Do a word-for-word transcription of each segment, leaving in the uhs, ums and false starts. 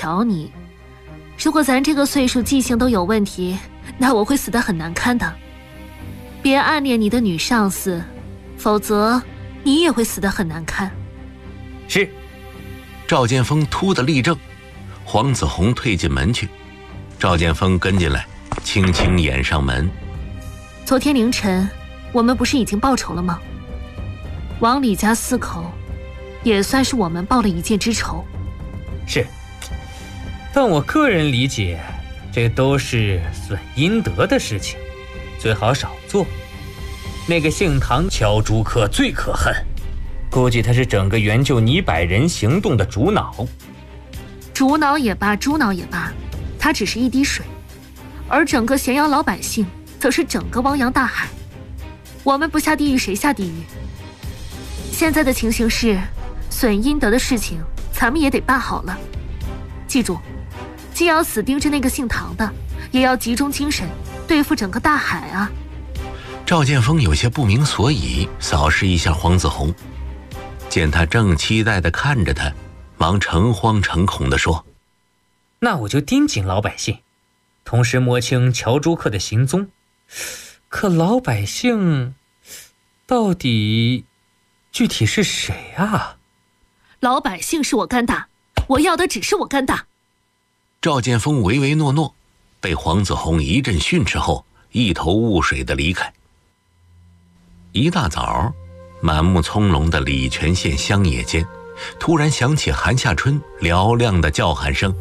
调你。如果咱这个岁数记性都有问题，那我会死得很难堪的。别暗恋你的女上司，否则你也会死得很难堪。 是。 赵建峰突地立正，黄子红退进门去，赵建峰跟进来，轻轻掩上门。 昨天凌晨，我们不是已经报仇了吗？王李家四口，也算是我们报了一箭之仇。 是，但我个人理解，这都是损阴德的事情，最好少做。那个姓唐敲竹客最可恨，估计他是整个援救倪百人行动的主脑。 主脑也罢，猪脑也罢，他只是一滴水，而整个咸阳老百姓则是整个汪洋大海。我们不下地狱，谁下地狱？现在的情形是，损阴德的事情咱们也得办好了。记住，既要死盯着那个姓唐的，也要集中精神对付整个大海啊！ 赵建峰有些不明所以，扫视一下黄子红，见他正期待地看着他，忙诚惶诚恐地说：“ 那我就盯紧老百姓，同时摸清乔朱客的行踪。可老百姓到底具体是谁啊？” 老百姓是我干大，我要的只是我干大。 赵建峰唯唯诺诺，被黄子红一阵训斥后，一头雾水地离开。一大早，满目葱胧的礼泉县乡野间，突然响起韩夏春嘹亮的叫喊声：“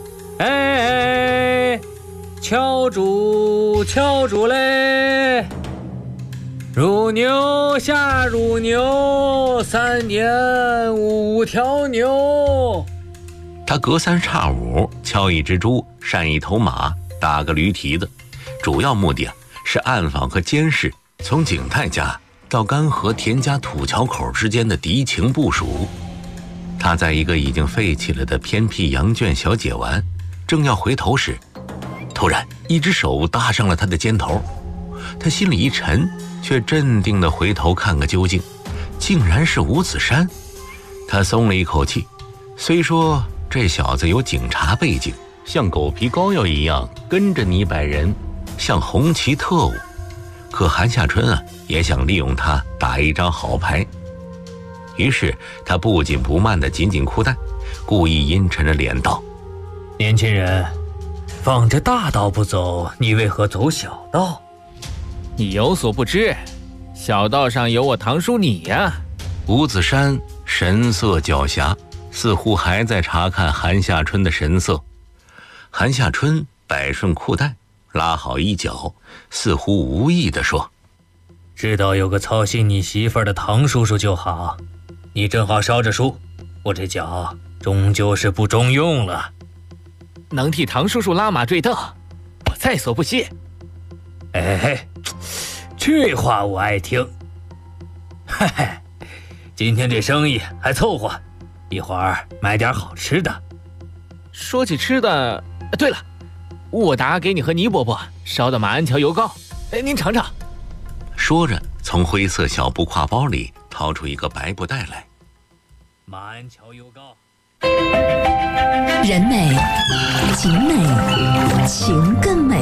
哎，敲竹敲竹嘞！乳牛下乳牛，三年五条牛。” 他隔三差五敲一只猪，扇一头马，打个驴蹄子，主要目的啊是暗访和监视从景泰家到干河田家土桥口之间的敌情部署。他在一个已经废弃了的偏僻羊圈小解完，正要回头时，突然一只手搭上了他的肩头，他心里一沉，却镇定地回头看个究竟，竟然是吴子山。他松了一口气，虽说这小子有警察背景，像狗皮膏药一样跟着倪百人，像红旗特务，可韩夏春啊也想利用他打一张好牌。于是他不紧不慢地紧紧裤带，故意阴沉着脸道：“ 年轻人，放着大道不走，你为何走小道？”“ 你有所不知，小道上有我堂叔你呀。” 吴子山神色狡黠，似乎还在查看韩夏春的神色。韩夏春摆顺裤带，拉好衣角，似乎无意地说：“ 知道有个操心你媳妇儿的唐叔叔就好，你正好捎着书，我这脚终究是不中用了。 能替唐叔叔拉马坠道，我在所不惜。”“ 哎，这话我爱听。嘿嘿，今天这生意还凑合，一会儿买点好吃的。”“ 说起吃的，对了，我打给你和倪伯伯烧的马鞍桥油糕，哎，您尝尝。” 说着，从灰色小布挎包里掏出一个白布袋来。 “马鞍桥油糕。” 人美景美情更美。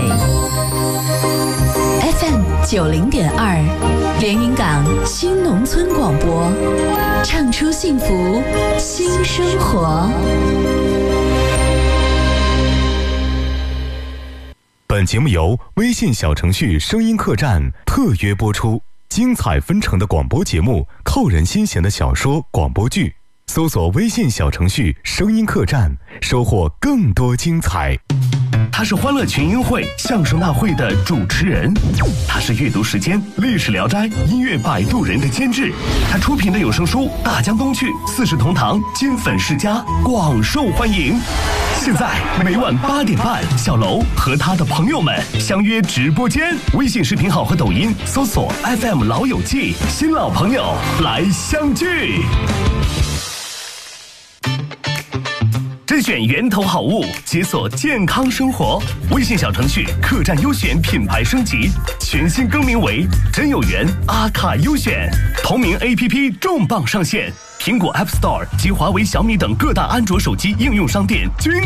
F M 九零点二，连云港新农村广播，唱出幸福新生活。 本节目由微信小程序声音客栈特约播出，精彩纷呈的广播节目，扣人心弦的小说广播剧。搜索微信小程序声音客栈，收获更多精彩。 他是欢乐群英会相声大会的主持人，他是阅读时间历史聊斋音乐摆渡人的监制，他出品的有声书《大江东去》四世同堂金粉世家广受欢迎。现在每晚八点半，小楼和他的朋友们相约直播间，微信视频号和抖音搜索 F M 老友记，新老朋友来相聚。甄选源头好物，解锁健康生活。微信小程序客栈优选品牌升级，全新更名为真有缘阿卡优选。同名 A P P 重磅上线，苹果 App Store 及华为、小米等各大安卓手机应用商店均